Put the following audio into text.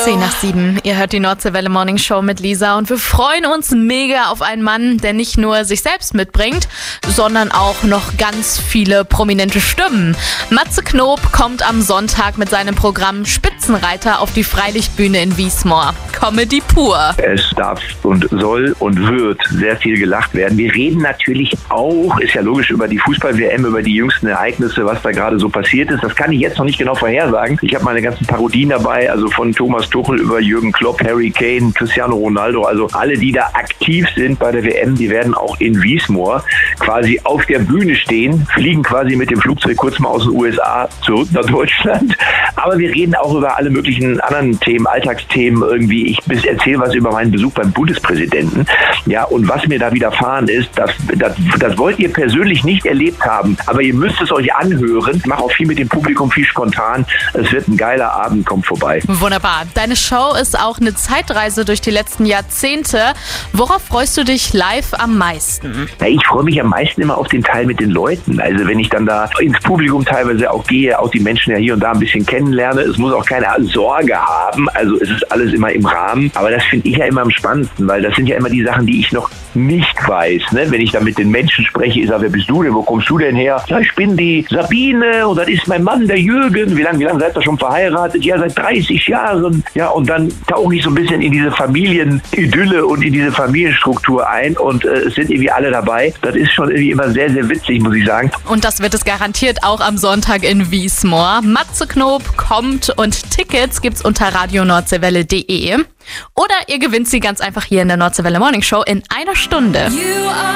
10:10. Ihr hört die Nordseewelle Morning Show mit Lisa und wir freuen uns mega auf einen Mann, der nicht nur sich selbst mitbringt, sondern auch noch ganz viele prominente Stimmen. Matze Knob kommt am Sonntag mit seinem Programm Spitzenreiter auf die Freilichtbühne in Wiesmoor. Comedy pur. Es darf und soll und wird sehr viel gelacht werden. Wir reden natürlich auch, ist ja logisch, über die Fußball-WM, über die jüngsten Ereignisse, was da gerade so passiert ist. Das kann ich jetzt noch nicht genau vorhersagen. Ich habe meine ganzen Parodien dabei, also von Thomas Tuchel über Jürgen Klopp, Harry Kane, Cristiano Ronaldo, also alle, die da aktiv sind bei der WM, die werden auch in Wiesmoor quasi auf der Bühne stehen, fliegen quasi mit dem Flugzeug kurz mal aus den USA zurück nach Deutschland. Aber wir reden auch über alle möglichen anderen Themen, Alltagsthemen irgendwie. Ich erzähle was über meinen Besuch beim Bundespräsidenten. Ja, und was mir da widerfahren ist, das wollt ihr persönlich nicht erlebt haben, aber ihr müsst es euch anhören. Ich mache auch viel mit dem Publikum, viel spontan. Es wird ein geiler Abend, kommt vorbei. Wunderbar. Deine Show ist auch eine Zeitreise durch die letzten Jahrzehnte. Worauf freust du dich live am meisten? Ja, ich freue mich am meisten immer auf den Teil mit den Leuten. Also wenn ich dann da ins Publikum teilweise auch gehe, auch die Menschen ja hier und da ein bisschen kennenlerne. Es muss auch keine Sorge haben. Also es ist alles immer im Rahmen. Aber das finde ich ja immer am spannendsten, weil das sind ja immer die Sachen, die ich noch nicht weiß. Ne? Wenn ich dann mit den Menschen spreche, ich sage, wer bist du denn? Wo kommst du denn her? Ja, ich bin die Sabine und das ist mein Mann, der Jürgen. Wie lange seid ihr schon verheiratet? Ja, seit 30 Jahren. Ja, und dann tauche ich so ein bisschen in diese Familienidylle und in diese Familienstruktur ein und es sind irgendwie alle dabei. Das ist schon irgendwie immer sehr, sehr witzig, muss ich sagen. Und das wird es garantiert auch am Sonntag in Wiesmoor. Matze Knob kommt und Tickets gibt's unter radionordsewelle.de. Oder ihr gewinnt sie ganz einfach hier in der Nordseewelle Morning Show in einer Stunde.